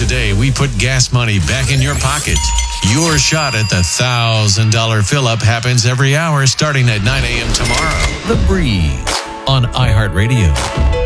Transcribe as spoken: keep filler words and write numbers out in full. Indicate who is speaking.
Speaker 1: today, we put gas money back in your pocket. Your shot at the one thousand dollars fill-up happens every hour starting at nine a.m. tomorrow. The Breeze on iHeartRadio.